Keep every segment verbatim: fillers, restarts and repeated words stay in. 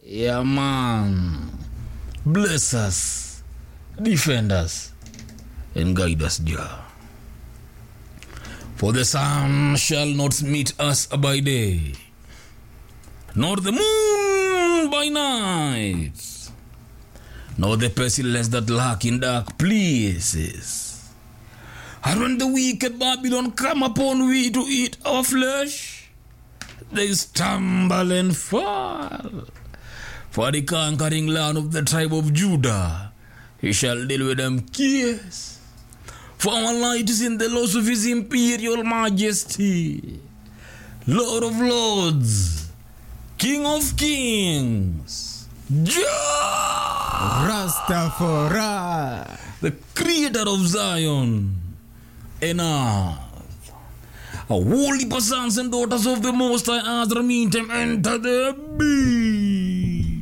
Yeah, man. Bless us, defend us, and guide us, Jah. For the sun shall not meet us by day, nor the moon by night, nor the pestilence that lurk in dark places. And when the wicked Babylon come upon we to eat our flesh, they stumble and fall. For the conquering land of the tribe of Judah, he shall deal with them kiss. For our light is in the laws of his imperial majesty, Lord of lords, King of kings, Jah Rastafari, the creator of Zion and earth. A holy sons and daughters of the Most High, as the meantime enter the bee.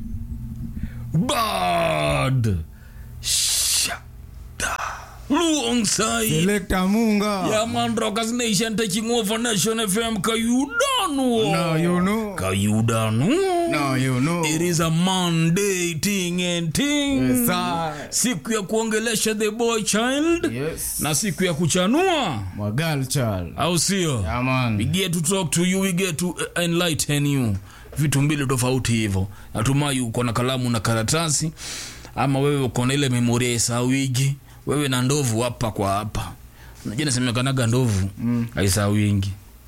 Bad Shada Luongside Selecta Munga. Yeah, man, Rockers Nation taking over Nation F M. Kayudano. No, you know. Kayudano. No, you know. It is a Monday thing and thing. Yes, sir. Siku ya kuongelesha the boy child. Yes. Na siku ya kuchanua Magal child. au sio? Yeah, man. We get to talk to you, we get to enlighten you. Vitu mbili tofauti hivyo. Natumai uko na kalamu na karatasi, ama wewe uko na ile memory ya wiki, wewe na ndovu hapa kwa hapa. Unajua nasemekanaga ndovu mm. haisahau wingi.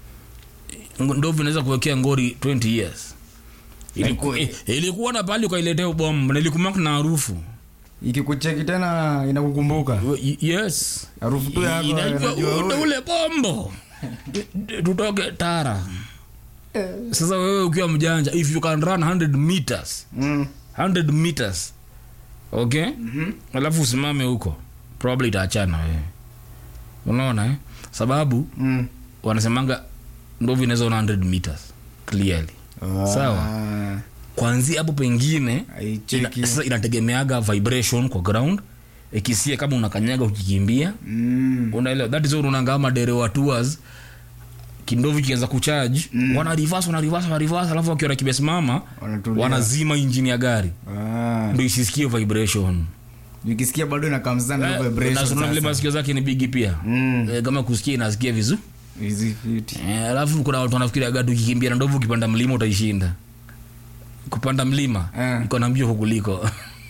Ndovu inaweza kuwekea ngori twenty years. Ilikuwa ilikuwa na pali kwa ileteo bomba na ilikumaka na harufu. Ikikucheki tena inakukumbuka. Yes. Harufu tu yako inajua ule bombo. Tutoke Tara. Sasa wewe ukiwa mjanja, if you can run one hundred meters, mm. one hundred meters, okay, mm-hmm. alafu usimame huko, probably itaachana wewe. Unaona eh? Sababu mm. wanasemanga ndovu inaweza one hundred meters clearly. Ah. Sawa. Kwanza hapo pengine ina, sasa inategemeaga vibration kwa ground. Ikisia kama unakanyaga ukikimbia, mm. unaelewa, that is all. Unaanga madere wa tours kindovu kianza kucharge, mm. wana reverse wana reverse wana reverse, alafu wakiona kimesimama wanazima engine ya gari. Ah. Ndio isisikie vibration. Nikisikia bado inakamzana na vibration. Na sura mlima sikio zake ni big pia. Mm. E, kama kusikia inasikia vizuri. Vizuri. Eh, alafu kuna watu wanafikiria gari ukikimbia na ndovu ukipanda mlima utaishinda. Kupanda mlima uh. iko na mbio kuliko.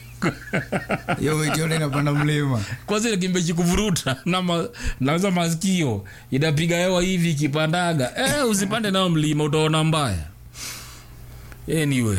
Yo wewe inapanda mlima. Kwanza ile kimbe chikuvuruta na ma, naanza masikio inapiga hewa hivi ikipandaga. Eh, usipande nao mlima utaona mbaya. Anyway.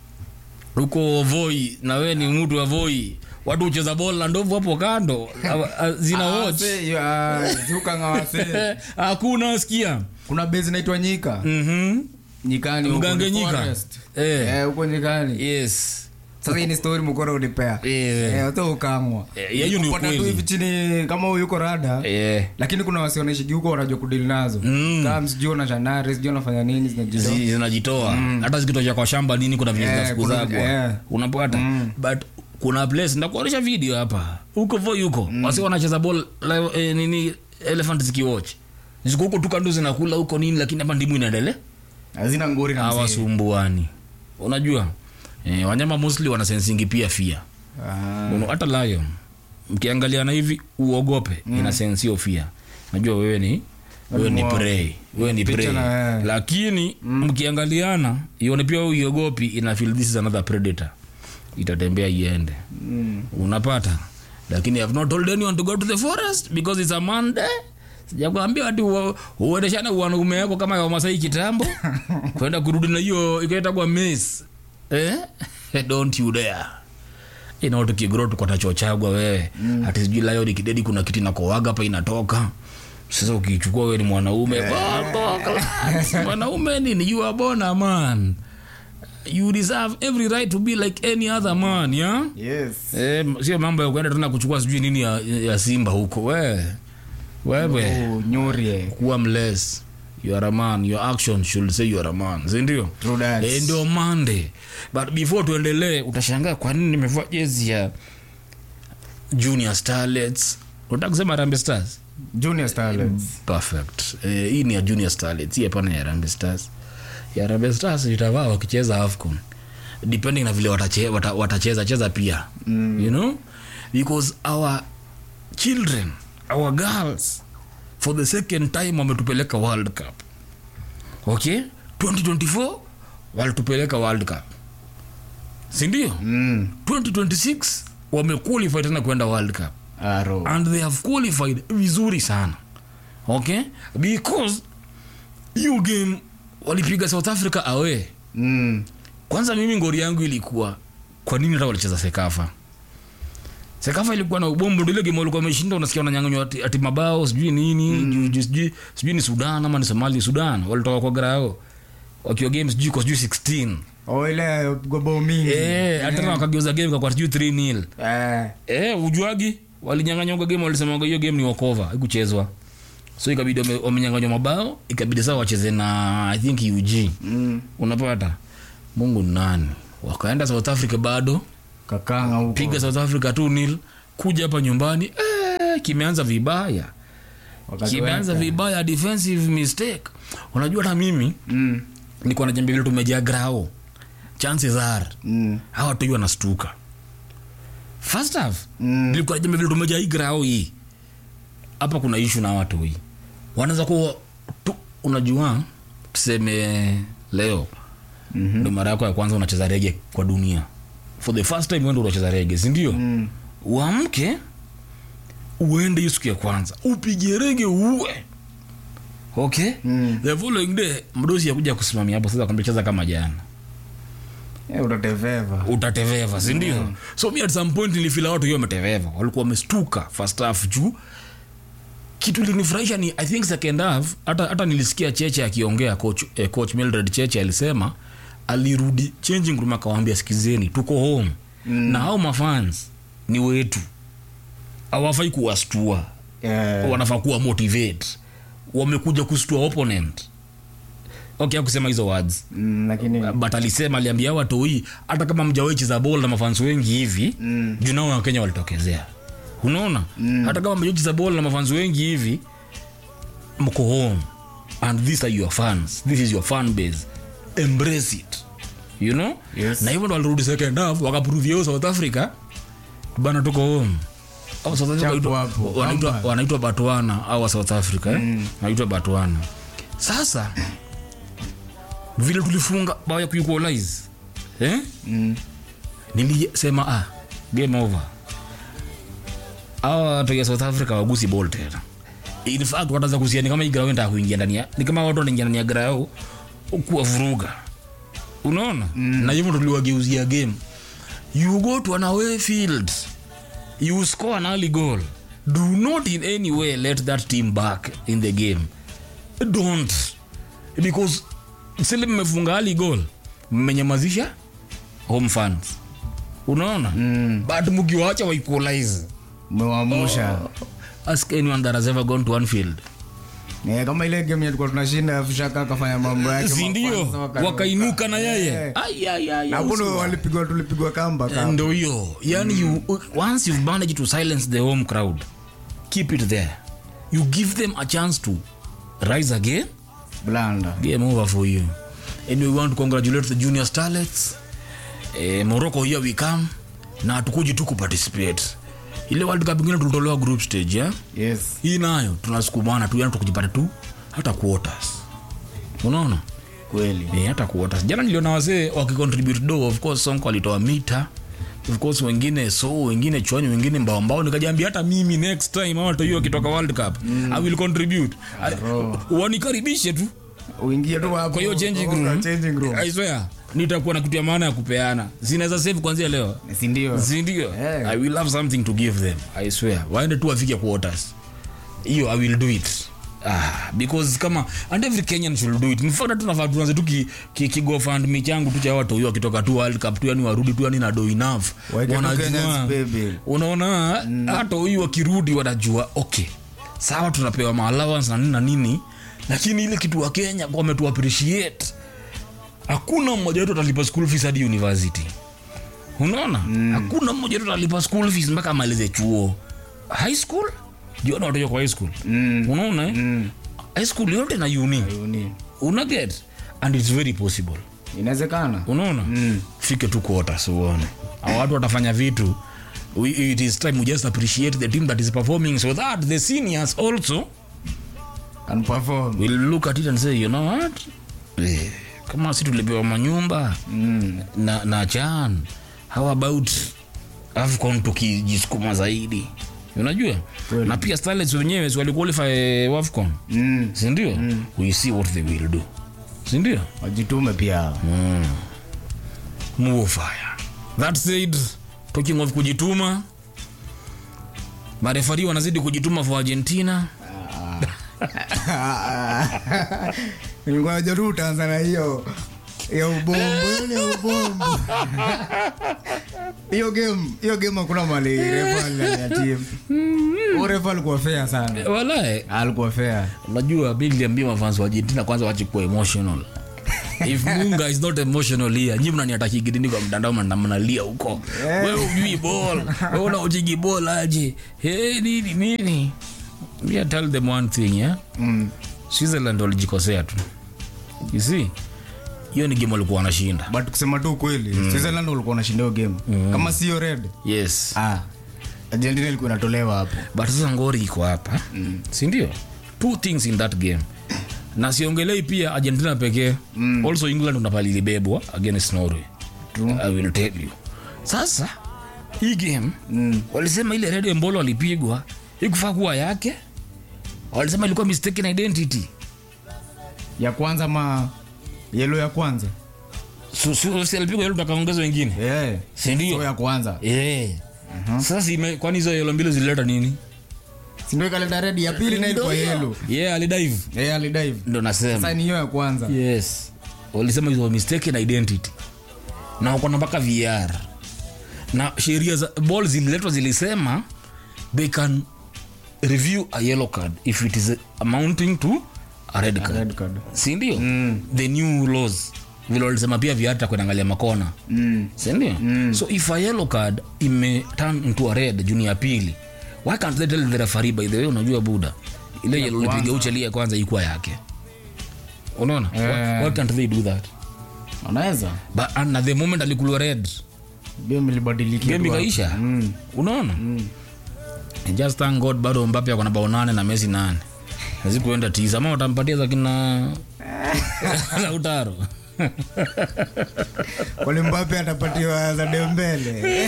Uko Voi na wewe ni mtu wa Voi. Watu ucheza bola ndovu hapo kando zina watch. Ah, zuka ngawase. Hakuna sikia. Kuna base inaitwa Nyika. Mhm. Nyikani huko Nyika. Eh, eh huko Nyikani. Yes. Sasa hii ni story mkoro unipea. Eh, eh hata ukamwa. Hiyo ni kweli. Hivi chini kama huyu yuko rada. Eh. Lakini kuna wasionaishi huko wanajua kudili nazo. Mm. Kama msijua na janari, sijua nafanya nini zinajitoa. Zinajitoa. Mm. Hata zikitoka kwa shamba nini kuna vile zinafukuzagwa. Eh. Unapata. Mm. But kuna place ndakuonesha video hapa. Huko Voi huko. Mm. Wasi wanacheza ball eh, nini elephant zikiwatch. Ziko huko tu kando zinakula huko nini, lakini hapa ndimu inaendelea. Hazina ngori na mzee. Hawasumbuani. Unajua? Eh, wanyama mostly wana sensingi pia fear. Ah. Uno hata lion. Mkiangalia na hivi uogope, mm. ina sense hiyo fear. Najua wewe ni wewe ni prey. Wewe ni prey. Lakini mm. mkiangaliana ione pia uogopi, ina feel this is another predator. Itatembea iende. Mm. Unapata? Lakini I have not told anyone to go to the forest because it's a Monday. Sijakwambia watu uendeshana wanaume wako kama ya Masai kitambo. Kwenda kurudi na hiyo ikaita kwa mess. Eh? Don't you dare. Ina watu kigrow tu kwa tachochagwa wewe. Mm. Ati sijui layo dikidedi kuna kitu inakoaga hapa inatoka. Sasa ukichukua wewe ni mwanaume. Yeah. Mwanaume nini? You are born a man. You deserve every right to be like any other man, yeah? Yes. Eh, sio mambo ya kwenda tena kuchukua sijui nini ya, ya simba huko. Wewe. Wewe. Oh, nyorie. Kuwa mless. You are a man. Your action should say you are a man. Sindio? True that. Eh, ndio Monday. But before tuendelee, utashangaa kwa nini nimevaa jezi ya Junior Starlets. Unataka kusema Harambee Stars? Junior Starlets. Perfect. Eh, hii ni ya Junior Starlets. Hii hapa ni ya Harambee Stars. Ya Harambee Stars itavaa wakicheza AFCON. depending na vile watache, wata, watacheza cheza pia mm. you know, because our children, our girls for the second time wametupeleka World Cup. Okay, twenty twenty-four walitupeleka World Cup, si ndio? mm. twenty twenty-six wamequalify tena kwenda World Cup. Aro. And they have qualified vizuri sana. Okay, because you game walipiga South Africa away. mm. Kwanza mimi ngori yangu ilikuwa kwa nini hata walicheza Sekafa? Sekafa ilikuwa na ubombo, ndio ile game walikuwa wameshinda, unasikia wananyang'anywa ati, ati mabao sijui nini, mm. sijui sijui ni Sudan ama ni Somalia. Sudan walitoka kwa grao wakiwa games sijui kwa sijui sixteen. Oh, ile gobo mingi. Eh, hata yeah. wakageuza game kwa sijui three nil. Eh. Eh, ujuagi walinyang'anywa game, walisema hiyo game ni walkover, haikuchezwa. So ikabidi wamenyang'anywa mabao, ikabidi sasa wacheze na I think U G. Mm. Unapata Mungu nani? Wakaenda South Africa bado kakanga huko. Piga South Africa two nil, kuja hapa nyumbani eh kimeanza vibaya. Kimeanza vibaya, defensive mistake. Unajua hata mimi mm. niko na jambo hilo tumejaa grao. Chances are mm. hawa tu wanastuka. First half mm. nilikuwa jambo hilo tumejaa hii grao hii. Hapa kuna issue na watu hii. Wanaanza kuwa tu, unajua tuseme leo mm-hmm. ndio mara yako ya kwanza unacheza rege kwa dunia. For the first time wewe ndio unacheza rege, si ndio? Mm. Uamke uende hiyo siku ya kwanza upige rege uwe. Okay? Mm. The following day mdosi yakuja kusimamia hapo sasa akamwambia cheza kama jana. Eh, utateveva. Utateveva, si ndio? Mm. So me at some point nilifeel watu hiyo wameteveva. Walikuwa wamestuka first half juu. Kitu ilinifurahisha ni I think second half hata hata nilisikia Cheche akiongea, coach eh, coach Mildred Cheche alisema alirudi changing room akawaambia sikizeni tuko home mm. na hao mafans ni wetu, hawafai kuwastua. Yeah. Wanafaa kuwa motivate, wamekuja kustua opponent. Okay, akusema hizo words mm, lakini but alisema aliambia watu hii hata kama mjawahi cheza ball na mafans wengi hivi mm. juu nao wa Kenya walitokezea. Unaona? Mm. Hata kama mjawahi cheza ball na mafans wengi hivi mko home and these are your fans, this is your fan base, embrace it, you know. Yes. Na hivyo ndo walirudi second half wakaprove yao South Africa bana tuko home. Au South Africa wanaitwa wanaitwa Botswana au South Africa eh mm. wanaitwa Botswana. Sasa vile tulifunga bao ya kuequalize eh mm. nilisema ah game over. Hawa watu ya South Africa wagusi ball tena. In fact wataanza kusiani kama hii ground itakuwa kuingia ndani ya ni kama watu wanaingia ndani ya ground kuwa vuruga. Unaona? Mm. Na hivyo tuliwageuzia game. You go to an away field, you score an early goal, do not in any way let that team back in the game. Don't, because sile mmefunga early goal mmenyamazisha home fans. Unaona? Mm. But mkiwaacha wa equalize mwamusha. Oh, ask anyone that has ever gone to Anfield. Ne kama ile game tulikuwa tunashinda Fushaka akafanya mambo yake si ndio wakainuka na yeye ai ai ai hapo walipigwa tulipigwa kamba kama ndio hiyo yani mm. you once you've managed to silence the home crowd keep it there, you give them a chance to rise again, blanda game over for you. And we want to congratulate the junior starlets. eh, Morocco here we come na tukuji tu kuparticipate ile World Cup ingine tulitolewa group stage ya yeah? Yes. Hii nayo tunasukumana tu, yani tukujipata tu hata quarters. Unaona? Kweli. Eh, hata quarters. Jana niliona wazee wakicontribute do, of course Sonko alitoa mita. Of course wengine so wengine chwani wengine mbao mbao, nikajiambia hata mimi next time au hata hiyo kitoka World Cup mm. I will contribute. Wanikaribishe tu. Uingie tu hapo. Kwa hiyo changing room. Changing room. I swear nitakuwa na kitu ya maana ya kupeana. Zinaweza save kuanzia leo. Si ndio? Si ndio? Yeah. I will have something to give them. I swear. Waende tu afike quarters. Hiyo I will do it. Ah, because kama and every Kenyan should do it. In fact tunafaa tuanze tu ki, ki, ki go fund me changu tu cha watu hiyo kitoka tu World Cup tu, yani warudi tu yani na do enough. Wanajua. Unaona mm. hata huyu wakirudi wanajua okay. Sawa tunapewa ma allowance na nini na nini. Lakini ile kitu wa Kenya kwa wametu appreciate. Hakuna mmoja wetu atalipa school fees hadi university. Unaona? Mm. Hakuna mmoja wetu atalipa school fees mpaka amalize chuo. High school? Jua na watoto kwa high school. Mm. Unaona eh? Mm. High school yote na uni. Uni. Una get? And it's very possible. Inawezekana. Unaona? Mm. Fike tu quarters uone. Hao watu watafanya vitu. We, it is time we just appreciate the team that is performing so that the seniors also can perform. We'll look at it and say, you know what? Eh, kama si tulipewa manyumba mm. na na Chan. How about AFCON tukijisukuma zaidi? Unajua? Well, na pia Starlets wenyewe wali qualify AFCON. Mm. Si ndio? Mm. We see what they will do. Si ndio? Wajitume pia. Mm. Move fire. That said, talking of kujituma, marefari wanazidi kujituma for Argentina. Nilikuwa najaribu Tanzania hiyo ya ubombo, ile ubombo. Hiyo game, hiyo game hakuna mali refa ya team. Refa alikuwa fair sana. Wallahi, alikuwa fair. Unajua big liambia mafans wa Argentina kwanza waache kuwa emotional. If Munga is not emotional here, nyinyi mnaniataki gidini kwa mtandao na mnalia huko. Yeah. Wewe hujui ball. Wewe unajigi ball aje? Hey nini nini? We tell them one thing, yeah? Mm. Switzerland walijikosea tu. You see? Hiyo ni game walikuwa wanashinda. But kusema tu kweli, mm. Switzerland walikuwa wanashinda hiyo game. Mm. Kama sio red. Yes. Ah. Argentina ilikuwa inatolewa hapo. But sasa ngori iko hapa. Mm. Si ndio? Two things in that game. Na siongelei pia Argentina pekee. Mm. Also England unapalili bebwa against Norway. True. I will tell you. Sasa hii game mm. walisema ile red mbolo walipigwa ikufaa kuwa yake. Walisema ilikuwa mistaken identity. Ya kwanza ma yellow ya kwanza. So so si alipigwa yellow takaongeza wengine. Eh. Yeah. Si ndio? So ya kwanza. Eh. Yeah. Uh-huh. Sasa ime kwani hizo yellow mbili zilileta nini? Si ndio kalenda red ya pili na ilikuwa yellow. Yeah, alidive. Yeah, alidive. Ndio nasema. Sasa ni hiyo ya kwanza. Yes. Walisema hizo mistaken identity. Na wako na mpaka V R. Na sheria za balls zililetwa zilisema they can review a yellow card if it is amounting to a red card. A red card. Si ndio? Mm. The new laws vile walisema pia V R takuangalia makona. Mm. Si ndio? Mm. So if a yellow card ime turn into a red junior pili, why can't they tell the referee by the way unajua buda ile yellow lipiga uchelia kwanza ilikuwa yake? Unaona? Yeah. Why, why can't they do that? Wanaweza. But and at the moment alikuwa red. Game ilibadilika. Game ikaisha. Mm. Unaona? Mm. And just thank God bado Mbappe ako na bao nane na Messi nane. Hazikuenda tisa. Ama watampatia za kina Lautaro. Wale Mbappe atapatiwa za Dembele.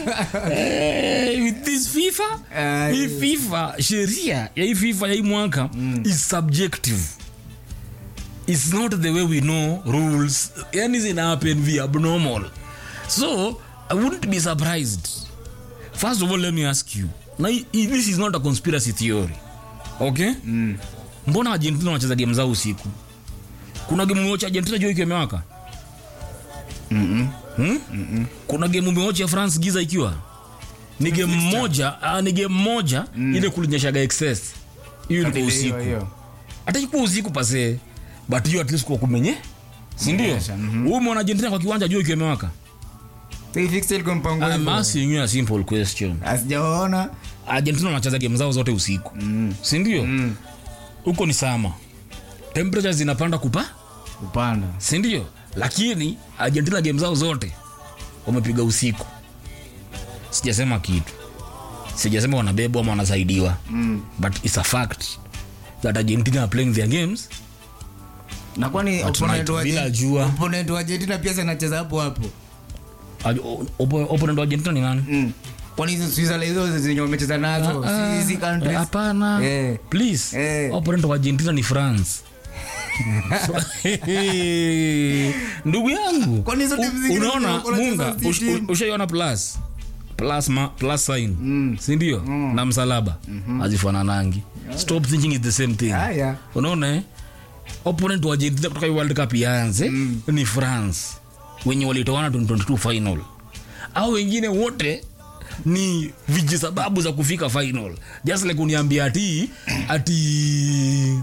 With this FIFA, uh, hii FIFA sheria ya hii FIFA ya hii mwaka mm. is subjective. It's not the way we know rules. Anything happen via abnormal. So I wouldn't be surprised. First of all, let me ask you. Now, this is not a conspiracy theory. Okay? Mm. Mbona Argentina wanacheza game zao usiku? Kuna game moja Argentina jua ikiwa imewaka? Mhm. Hmm? Mhm. Kuna game moja ya France giza ikiwa? Ni game moja, ah ni game moja mm. ile kulinyeshaga excess. Hiyo ilikuwa usiku. Hata ilikuwa usiku pase. But you at least kwa kumenye? Si ndio? Wewe mwana Argentina kwa kiwanja jua ikiwa imewaka? They fix it kwa mpango hivyo. I'm asking you a simple question. Asijaona Argentina wanacheza game zao zote usiku. Mm. Si ndio? Mm. Huko ni sama. Temperatures zinapanda kupa? Kupanda. Si ndio? Lakini Argentina game zao zote wamepiga usiku. Sijasema kitu. Sijasema wanabebwa ama wanasaidiwa. Mm. But it's a fact that Argentina are playing their games. Na kwani opponent wa Argentina opponent wa Argentina pia anacheza hapo hapo. Opponent wa Argentina ni nani? Mm. Kwani hizo Switzerland hizo zenye wamecheza nazo hizi countries? Hapana. Eh. Please. Eh. Opponent wa Argentina ni France. Ndugu yangu. Kwani hizo timu zingine unaona Munga ushaiona plus plus ma, plus sign. Mm. Si ndio? Mm. Na msalaba. Mm-hmm. Azifananangi. Yeah. Stop thinking it's the same thing. Ah, yeah. Unaona eh? Opponent wa Argentina kutoka World Cup yanze mm. ni France. Wenye walitoana twenty twenty-two final. Au wengine wote ni vijisababu za kufika final. Just like uniambia ati ati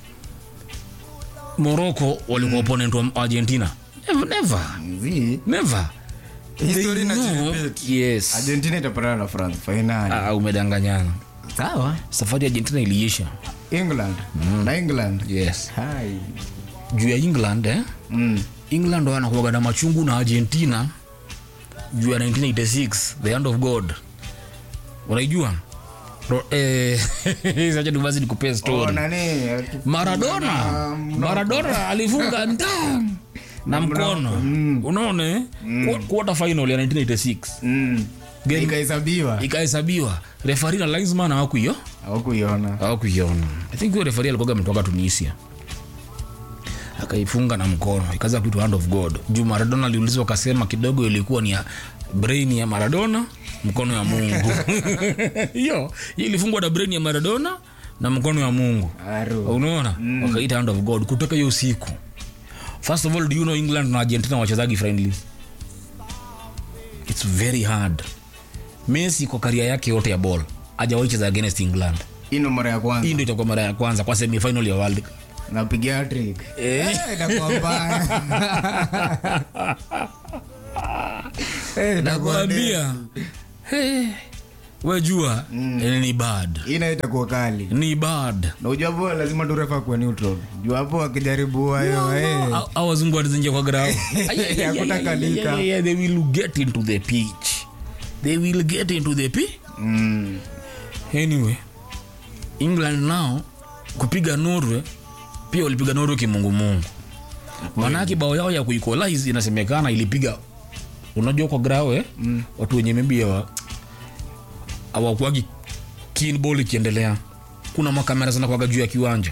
Morocco walikuwa opponent wa Argentina. Never never. Zi. Never. History na repeat. Yes. Argentina itapatana na France final. Ah, umedanganyana. Sawa. Safari ya Argentina iliisha. England. Mm. Na England. Yes. Hai. Juu ya England eh? Mm. England wanakuwa na machungu na Argentina juu ya nineteen eighty-six, the hand of God. Unaijua? Eh, sasa tuvazi nikupe story. Oh, nani? Maradona. Maradona alifunga ndam na mkono. Mm. Unaona? Mm. Quarter final ya nineteen eighty-six. Mm. Game ikahesabiwa. Ikahesabiwa. Referee na linesman hawakuiyo? Hawakuiona. Hawakuiona. I think yule referee alikuwa ametoka Tunisia. Akaifunga na mkono. Ikaanza kuitwa hand of God. Juu Maradona aliulizwa akasema kidogo ilikuwa ni ya brain ya Maradona, mkono ya Mungu. Hiyo ilifungwa na brain ya Maradona na mkono ya Mungu. Unaona? Mm. Wakaita hand of God kutoka hiyo siku. First of all, do you know England na Argentina wachezagi friendly? It's very hard. Messi kwa career yake yote ya ball hajawahi cheza against England. Hii ndo mara ya kwanza. Hii ndio itakuwa mara ya kwanza kwa semi final ya World Cup. Napiga hat-trick. Eh, itakuwa mbaya. Eh, nakwambia. Eh. Wajua mm. ni bad. Ina itakuwa kali. Ni bad. Na unajua hapo lazima tu refa kwa neutral. Juu hapo akijaribu hayo eh. Au wazungu watazingia kwa ground. Hakutaka lika. Yeah, yeah, they will get into the pitch. They will get into the pitch. Mm. Anyway, England now kupiga Norway pia walipiga Norway kimungu mungu. Maana yake bao yao ya kuequalize inasemekana ilipiga unajua kwa grawe mm. watu wenye maybe wa hawakuagi keen ball ikiendelea. Kuna makamera sana kwa juu ya kiwanja.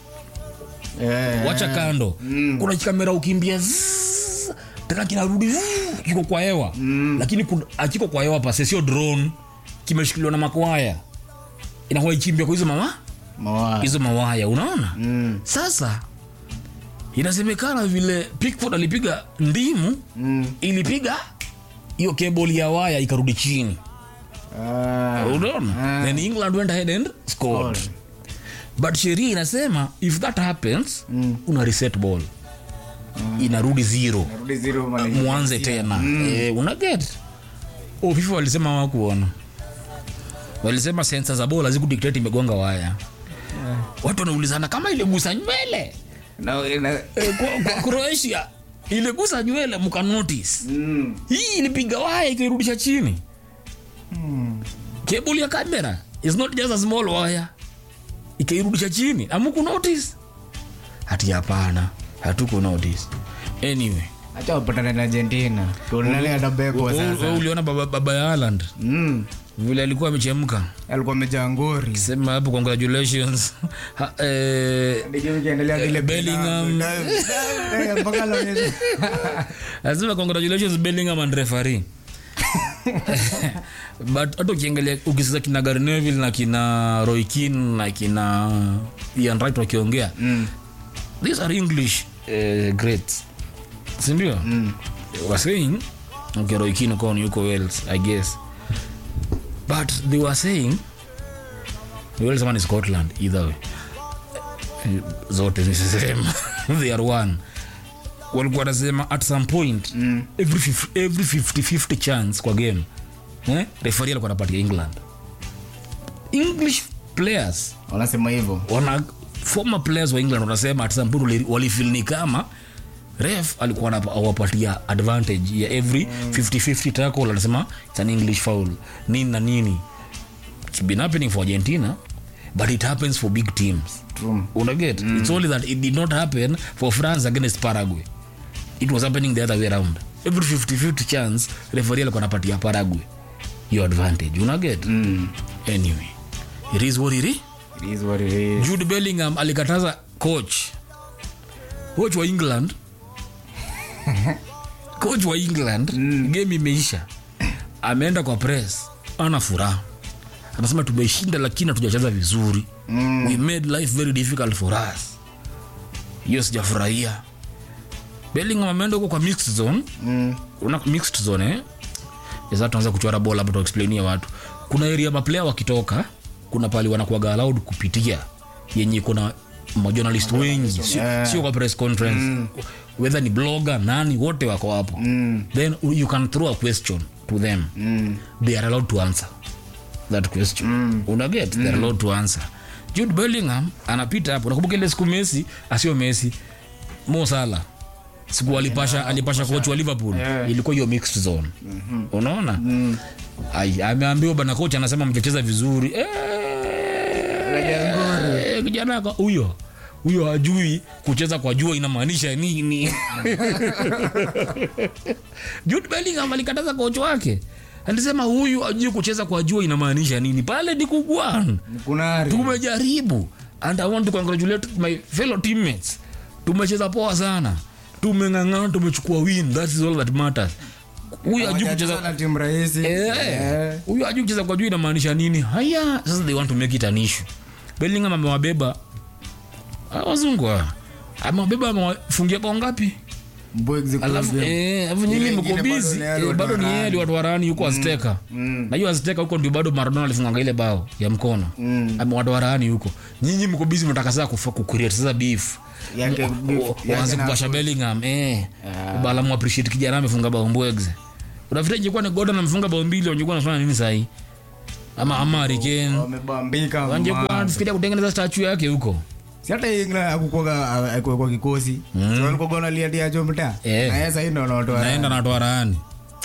Yeah. Wacha kando. Mm. Kuna kamera ukimbia tena kinarudi kiko kwa hewa. Mm. Lakini akiko kwa hewa pasi sio drone kimeshikiliwa na makwaya. Inakuwa ikimbia kwa hizo mama mawaya. Hizo mawaya unaona? Mm. Sasa inasemekana vile Pickford alipiga ndimu mm. ilipiga hiyo cable ya waya ikarudi chini. Ah. Unaona? Ah. Then England went ahead and scored. Oh. But sheria inasema if that happens mm. una reset ball. Mm. Inarudi zero. Inarudi zero mali. Mwanze tena. Mm. Eh, una get. Oh, FIFA walisema hawakuona. Walisema sensor za ball haziko dictate imegonga waya. Yeah. Watu wanaulizana kama ile gusa nywele. Na ina eh, kwa, kwa Croatia ile gusa nywele mka notice. Mm. Hii ilipiga waya ikirudisha chini. Mm. Cable ya kamera is not just a small wire. Ikairudisha chini. Amuku notice? Hati hapana. Hatuko notice. Anyway, acha wapatane na Argentina. Tuonane atabeko sasa. Wewe uliona baba baba ya Haaland? Mm. Vile alikuwa amechemka. Alikuwa amejangori. Sema hapo congratulations. Ha, eh ndio kiendelea ile Bellingham. Mpaka leo. Lazima congratulations Bellingham and referee. But ato kiangalia ukisiza kina Gary Neville na kina Roy Keane na kina Ian Wright wakiongea. Mm. These are English uh, greats. Sindio? Mm. Were saying okay, Roy Keane kwa yuko Wales, I guess. But they were saying Wales man is Scotland either way. Zote ni same. They are one. Walikuwa wanasema at some point mm. every every fifty fifty chance kwa game eh referee alikuwa anapatia England. English players wanasema hivyo, wana former players wa England wanasema at some point walifeel ni kama ref alikuwa anawapatia advantage ya every fifty fifty tackle. Anasema it's an English foul nini na nini. It's been happening for Argentina but it happens for big teams. True. Una get mm. It's only that it did not happen for France against Paraguay. It was happening the other way around. Every fifty fifty chance referee alikuwa anapatia Paraguay your advantage. Una get mm. Anyway, it is what it is. It is what it is. Jude Bellingham alikataza coach coach wa England coach wa England mm. game imeisha, ameenda kwa press, ana furaha, anasema tumeshinda lakini hatujacheza vizuri. mm. We made life very difficult for us. Hiyo sijafurahia. Bellingham ameenda huko kwa mixed zone. mm. Una mixed zone eh, sasa tuanza kuchora bola hapo, tu explainia watu. Kuna area ma player wakitoka, kuna pale wanakuwa allowed kupitia yenye kuna journalist wengi, sio yeah. sio kwa press conference. mm. Whether ni blogger nani wote wako hapo. mm. Then you can throw a question to them. mm. They are allowed to answer that question. mm. Una get mm. they are allowed to answer. Jude Bellingham anapita hapo, nakumbuka ile siku Messi asio Messi Mo Salah siku alipasha alipasha coach wa Liverpool yeah. Ilikuwa hiyo mixed zone mm-hmm. Unaona mm. Ai ameambiwa bana coach anasema mchecheza vizuri eh eh kijana huyo huyo hajui kucheza kwa jua inamaanisha nini. Jude Bellingham alikataza coach wake alisema huyu hajui kucheza kwa jua inamaanisha nini. Pale ni kubwana tumejaribu and I want to congratulate my fellow teammates. Tumecheza poa sana. Tumengangana tumechukua win. That is all that matters. Huyu hajui kucheza na timu rahisi. Eh. Huyu hajui kucheza kwa juu inamaanisha nini? Haya, sasa they want to make it an issue. Bellingham amewabeba. Wazungu. Amewabeba amewafungia bao ngapi? Mbwegze kwa alafu eh alafu nyinyi mko busy bado ni yeye watu warani yuko Azteca. Na hiyo Azteca huko ndio bado Maradona alifunga ile bao ya mkono. Ame watu warani huko. Nyinyi mko busy mtaka sasa ku create sasa beef. Yake waanze kupasha Bellingham eh bala mu appreciate kijana amefunga bao Mbwegze. Unafikiri ingekuwa ni Gordon amefunga bao mbili ungekuwa unafanya nini sasa hii? Ama American wamebambika wangekuwa anafikiria kutengeneza statue yake huko. Si hata ingra akukoga kwa kikosi. Sio alikoga analia Jomta. Na yeye sasa ndio anatoa. Naenda na toa rahani.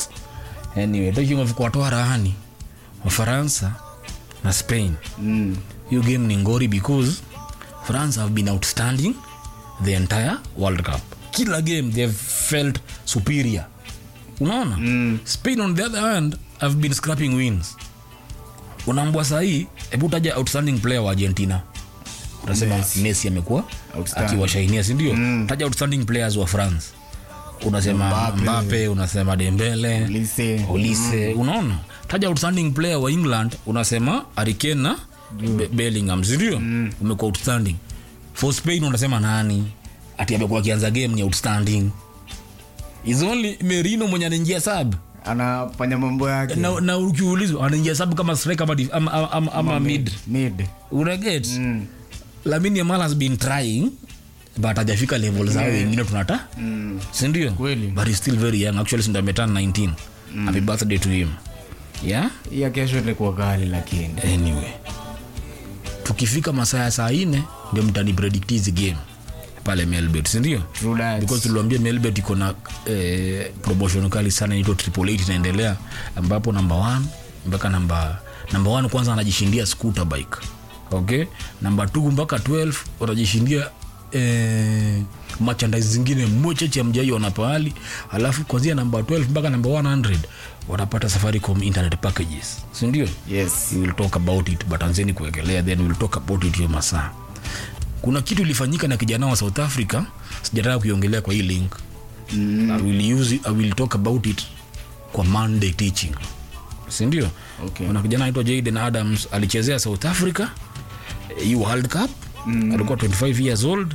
Anyway, talking of kutoa rahani. Ufaransa na Spain. Mm. You game ni ngori because France have been outstanding the entire World Cup. Kila game they've felt superior. Unaona? Mm. Spain on the other hand have been scrapping wins. Unaambwa sahi, hebu taja outstanding player wa Argentina. Unasema Messi, Messi amekuwa akiwashainia si ndio? Mm. Taja outstanding players wa France. Unasema Mbappe, Mbappe unasema Dembele, Olise. Olise. Mm. Unaona? Taja outstanding player wa England unasema Harry Kane na Be- Bellingham si ndio? Mm. Umekuwa outstanding. For Spain unasema nani? Ati amekuwa kianza game ni outstanding. Is only Merino mwenye anaingia sub. Anafanya mambo yake. Na na ukiulizwa anaingia sub kama striker ama ama, ama, ama, ama mid. Mid. Una get? Mm. Lamine Yamal has been trying but hajafika level zao wengine tunata. Mm. Si ndio? But he's still very young. Actually since ameturn nineteen. Mm. Happy birthday to him. Yeah? Ya kesho ilikuwa kali lakini. Anyway. Tukifika masaa ya saa nne ndio mtani predict hizi game pale Melbet, si ndio? Because tuliwaambia Melbet iko na eh, promotion kali sana inaitwa triple eight inaendelea ambapo number one mpaka number number one kwanza anajishindia scooter bike. Okay? Number two mpaka twelve wanajishindia eh merchandise zingine moja cha mjai wana pahali, alafu kuanzia number twelve mpaka number one hundred watapata Safaricom internet packages. Si ndio? Yes. We will talk about it but anzeni kuwekelea then we will talk about it hiyo masaa. Kuna kitu ilifanyika na kijana wa South Africa sijataka kuiongelea kwa hii link. Mm. I will use it, I will talk about it kwa Monday teaching. Si ndio? Okay. Kuna kijana anaitwa Jayden Adams alichezea South Africa hii World Cup. Mm. Alikuwa twenty-five years old.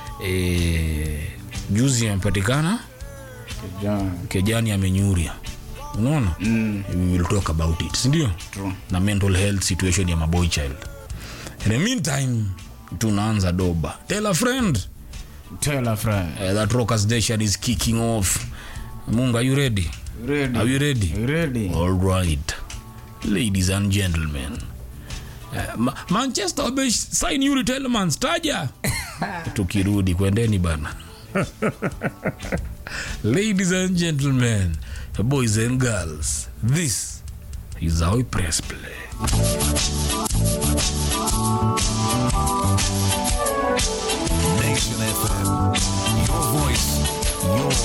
Eh juzi amepatikana kijana kijana amenyuria. Unaona? Mm. We will talk about it. Si ndio? True. Na mental health situation ya maboy child. In the meantime tunaanza doba. Tell a friend. Tell a friend. Uh, that Rockers Nation is kicking off. Munga, are you ready? Ready. Are you ready? Ready. All right. Ladies and gentlemen. Uh, Ma- Manchester Obesh sign you Tellman staja. Tukirudi kwendeni bana. Ladies and gentlemen, boys and girls, this is how we press play. Nation F M, your voice, your